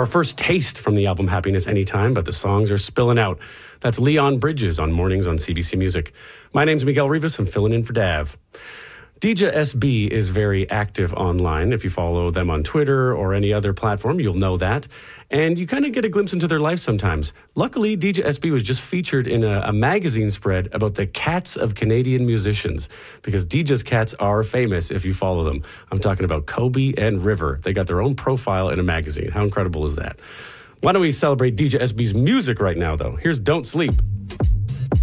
our first taste from the album Happiness Anytime, but the songs are spilling out. That's Leon Bridges on Mornings on CBC Music. My name's Miguel Rivas. I'm filling in for Dav. Dija SB is very active online. If you follow them on Twitter or any other platform, you'll know that. And you kind of get a glimpse into their life sometimes. Luckily, Dija SB was just featured in a magazine spread about the cats of Canadian musicians, because Dija's cats are famous if you follow them. I'm talking about Kobe and River. They got their own profile in a magazine. How incredible is that? Why don't we celebrate Dija SB's music right now, though? Here's Don't Sleep.